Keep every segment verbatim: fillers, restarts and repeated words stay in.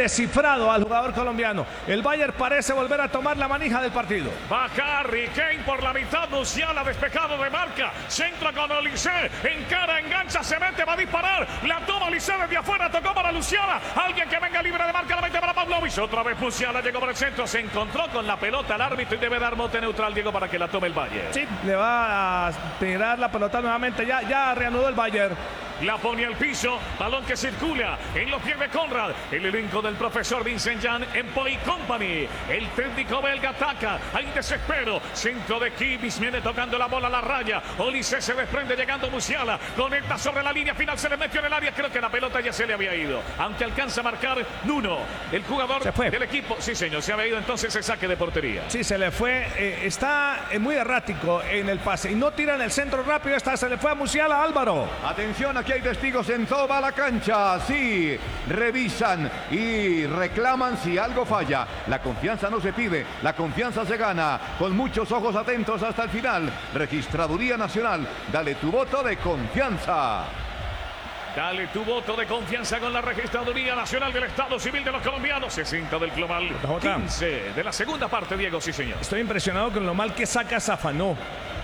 descifrado al jugador colombiano. El Bayern parece volver a tomar la manija del partido. Va Harry Kane por la mitad, Musiala despejado de marca, centra con Olise, encara, engancha, se mete, va a disparar, la toma Olise desde afuera, tocó para Musiala, alguien que venga libre de marca, la mete para Pavlovic, otra vez Musiala llegó por el centro, se encontró con la pelota al árbitro y debe dar mote neutral, Diego, para que la tome el Bayern. Sí, le va a tirar la pelota nuevamente, ya, ya reanudó el Bayern. La pone al piso, balón que circula en los pies de Conrad. El elenco del profesor Vincent Jan en Poi Company. El técnico belga ataca, hay desespero. Centro de Kimmich, viene tocando la bola a la raya. Olise se desprende llegando Musiala. Conecta sobre la línea final, se le metió en el área. Creo que la pelota ya se le había ido. Aunque alcanza a marcar Nuno, el jugador del equipo. Sí, señor, se había ido entonces el saque de portería. Sí, se le fue. Eh, está muy errático en el pase y no tira en el centro rápido. Esta se le fue a Musiala, Álvaro. Atención, aquí hay testigos en toda la cancha. Sí, revisan y reclaman si algo falla. La confianza no se pide, la confianza se gana. Con muchos ojos atentos hasta el final. Registraduría Nacional, dale tu voto de confianza. Dale tu voto de confianza con la Registraduría Nacional del Estado Civil de los Colombianos. sesenta del global, quince de la segunda parte, Diego, sí señor. Estoy impresionado con lo mal que saca Safanó.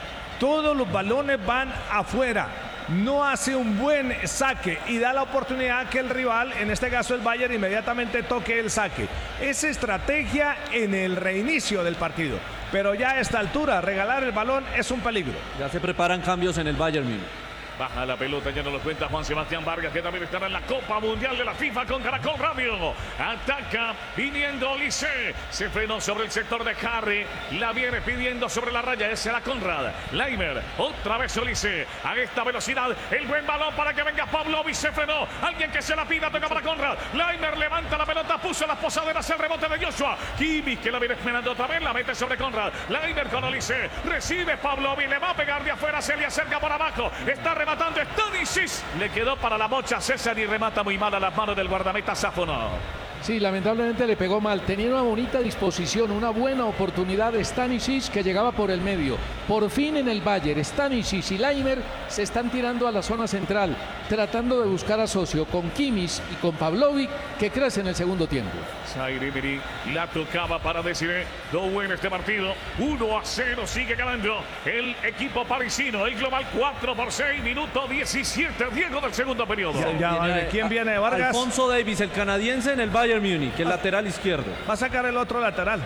Todos los balones van afuera. No hace un buen saque y da la oportunidad que el rival, en este caso el Bayern, inmediatamente toque el saque. Es estrategia en el reinicio del partido, pero ya a esta altura regalar el balón es un peligro. Ya se preparan cambios en el Bayern Múnich. Baja la pelota, ya no lo cuenta Juan Sebastián Vargas, que también estará en la Copa Mundial de la FIFA con Caracol Radio. Ataca, viniendo Olise. Se frenó sobre el sector de Harry. La viene pidiendo sobre la raya. Ese era Conrad. Leimer, otra vez Olise. A esta velocidad, el buen balón para que venga Pavlovic. Se frenó. Alguien que se la pida, toca para Conrad. Leimer levanta la pelota, puso las posaderas, el rebote de Joshua. Kimmich, que la viene esperando otra vez, la mete sobre Conrad. Leimer con Olise. Recibe Pavlovic, le va a pegar de afuera, se le acerca por abajo. Está rematando Stanisic, le quedó para la mocha César y remata muy mal a las manos del guardameta Safonov. Sí, lamentablemente le pegó mal. Tenía una bonita disposición, una buena oportunidad de Stanisic que llegaba por el medio. Por fin en el Bayern, Stanisic y Leimer se están tirando a la zona central, tratando de buscar a socio con Kimmich y con Pavlovic, que crece en el segundo tiempo. Zaire Emery la tocaba para decir Doué en este partido. uno a cero sigue ganando el equipo parisino. El global cuatro por seis, minuto diecisiete, Diego, del segundo periodo. Ya, ya, vale. ¿Quién viene, Vargas? Alfonso Davies, el canadiense en el Bayern Múnich, el lateral izquierdo. Va a sacar el otro lateral.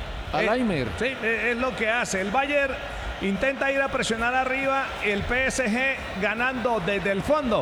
A Leimer. Eh, sí, es lo que hace. El Bayern intenta ir a presionar arriba. El P S G ganando desde el fondo.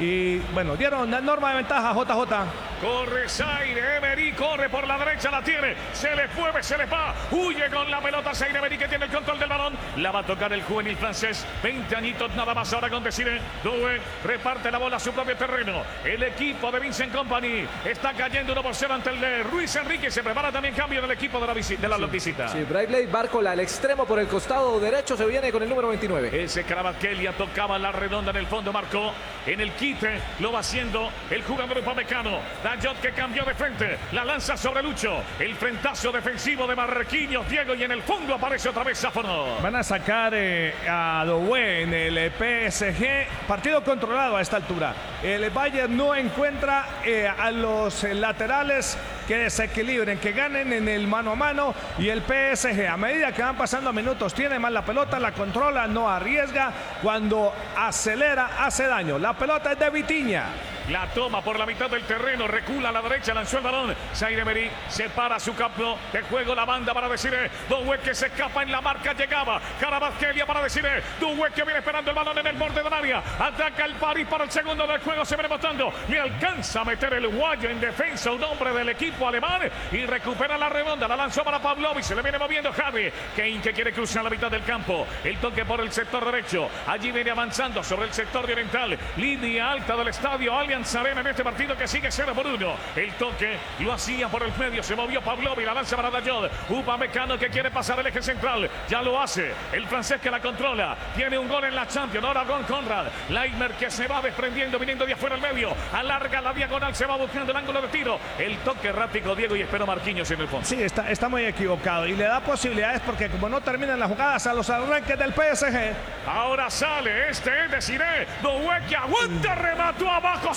Y bueno, dieron norma de ventaja J J. Corre Zaire Emery, corre por la derecha, la tiene, se le mueve, se le va, huye con la pelota Zaire Emery, que tiene el control del balón, la va a tocar el juvenil francés, veinte añitos nada más ahora con Desiré Doué, reparte la bola a su propio terreno, el equipo de Vincent Company está cayendo uno por cero ante el de Luis Enrique, se prepara también cambio del equipo de la, visi de la sí, visita. Sí, Braithwaite Barcola, el extremo por el costado derecho, se viene con el número veintinueve. Ese Kvaratskhelia tocaba la redonda en el fondo, marcó en el quite, lo va haciendo el jugador upamecano. Dayot, que cambió de frente, la lanza sobre Lucho, el frentazo defensivo de Marquinhos, Diego, y en el fondo aparece otra vez Safonov. Van a sacar eh, a Doué en el P S G, partido controlado a esta altura. El Bayern no encuentra eh, a los eh, laterales que desequilibren, que ganen en el mano a mano, y el P S G a medida que van pasando minutos tiene más la pelota, la controla, no arriesga, cuando acelera hace daño. La pelota es de Vitinha. La toma por la mitad del terreno, recula a la derecha, lanzó el balón. Zaire Emery separa su campo de juego, la banda para Desiré Doué, que se escapa en la marca, llegaba Kvaratskhelia para Desiré Doué, que viene esperando el balón en el borde del área. Ataca el París para el segundo del juego, se viene botando, le alcanza a meter el guayo en defensa, un hombre del equipo alemán, y recupera la redonda, la lanzó para Pavlovic, se le viene moviendo Harry Kane, que quiere cruzar la mitad del campo, el toque por el sector derecho, allí viene avanzando sobre el sector oriental, línea alta del estadio Allianz Arena en este partido que sigue cero por uno. El toque lo hacía por el medio, se movió Pavlovic, la lanza para Dayot. Upamecano, que quiere pasar el eje central, ya lo hace. El francés que la controla, tiene un gol en la Champions, ahora con Conrad. Leimer, que se va desprendiendo, viniendo de afuera al medio, alarga la diagonal, se va buscando el ángulo de tiro. El toque rápido, Diego, y espero Marquinhos en el fondo. Sí, está, está muy equivocado y le da posibilidades porque como no terminan las jugadas a los arranques del P S G. Ahora sale este es Desiré Doué, que aguanta, remató abajo, se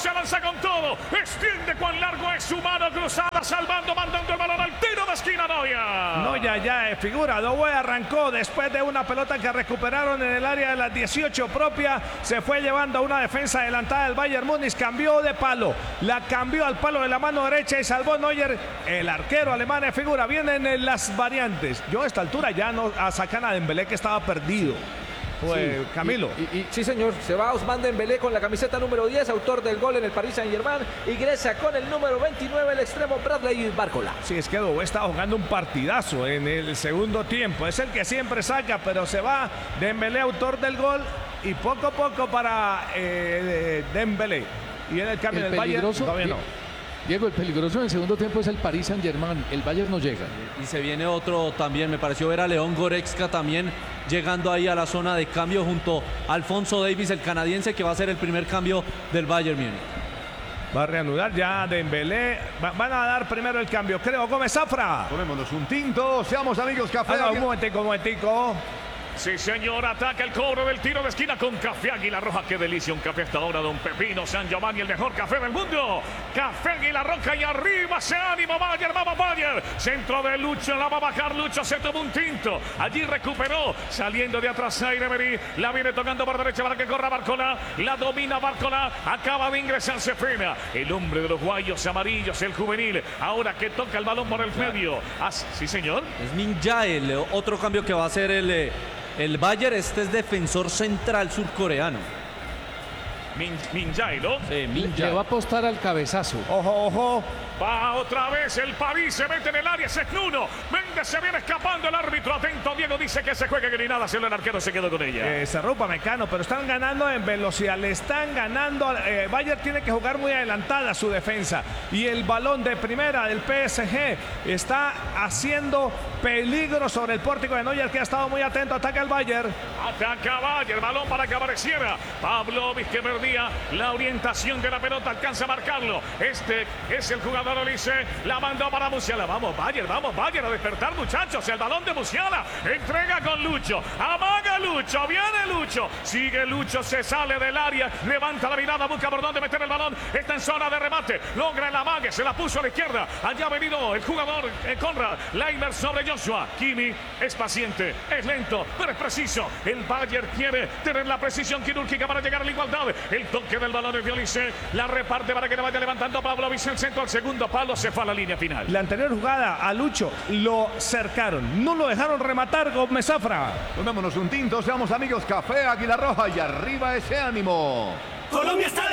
se lanza con todo. Extiende cuán largo es su mano cruzada, salvando, mandando el balón al tiro de esquina Neuer. Neuer ya es figura. Doué arrancó después de una pelota que recuperaron en el área de las dieciocho propia. Se fue llevando a una defensa adelantada del Bayern Múnich. Cambió de palo. La cambió al palo de la mano derecha y salvó Neuer. El arquero alemán es figura. Vienen en las variantes. Yo a esta altura ya no sacan a Dembélé, que estaba perdido. Pues Sí, Camilo. Y, y- y- sí, señor. Se va Ousmane Dembélé con la camiseta número diez, autor del gol en el Paris Saint-Germain. Ingresa con el número veintinueve, el extremo Bradley Barcola. Sí, es que Doué está jugando un partidazo en el segundo tiempo. Es el que siempre saca, pero se va Dembélé, autor del gol. Y poco a poco para eh, Dembélé. Y en el cambio El del Bayern peligroso, todavía no. Diego, el peligroso en el segundo tiempo es el Paris Saint-Germain. El Bayern no llega. Y se viene otro también, me pareció ver a León Goretzka también llegando ahí a la zona de cambio junto a Alfonso Davies, el canadiense, que va a ser el primer cambio del Bayern Múnich. Va a reanudar ya Dembélé. Va- van a dar primero el cambio, creo. Gómez Zafra. Tomémonos un tinto, seamos amigos café. Ah, no, un momentico, un momentico. Sí, señor, ataca el cobro del tiro de esquina con Café Águila Roja. Qué delicia, un café hasta ahora, don Pepino San Giovanni, el mejor café del mundo. Café Águila Roja y arriba se ánimo, Bayern, vamos Bayern. Centro de Lucho, la va a bajar Lucho, se tomó un tinto. Allí recuperó, saliendo de atrás Zaire Emery. La viene tocando por derecha para que corra Barcola. La domina Barcola, acaba de ingresar, se frena. El hombre de los guayos amarillos, el juvenil. Ahora que toca el balón por el medio. Ah, sí, señor. Es Min Jae, el otro cambio que va a hacer el, eh, el Bayern. Este es defensor central surcoreano. Min, Min Jae, ¿no? Sí, Min Le Jae. va a apostar al cabezazo. Ojo, ojo. Va otra vez el París, se mete en el área, es Nuno. Méndez se viene escapando, el árbitro atento. Diego dice que se juegue, que ni nada, solo el arquero se quedó con ella. Eh, se rupa Mecano, pero están ganando en velocidad. Le están ganando. Eh, Bayern tiene que jugar muy adelantada su defensa. Y el balón de primera del P S G está haciendo peligro sobre el pórtico de Neuer, que ha estado muy atento. Ataca el Bayern. Ataca Bayern, balón para que apareciera Pavlovic, que perdía la orientación de la pelota, alcanza a marcarlo. Este es el jugador Olise, la mandó para Musiala. Vamos Bayern, vamos Bayern, a despertar muchachos. El balón de Musiala, entrega con Lucho, amaga Lucho, viene Lucho, sigue Lucho, se sale del área, levanta la mirada, busca por dónde meter el balón, está en zona de remate, logra el amague, se la puso a la izquierda. Allá ha venido el jugador eh, Conrad Leimer sobre Joshua. Kimi es paciente, es lento, pero es preciso. El Bayern quiere tener la precisión quirúrgica para llegar a la igualdad. El toque del balón es de Olise, la reparte para que le vaya levantando Pavlovic, el centro al segundo palo, se fue a la línea final. La anterior jugada a Lucho lo cercaron, no lo dejaron rematar. Gómez Zafra. Tomémonos un tinto, seamos amigos café Águila Roja y arriba ese ánimo. Colombia está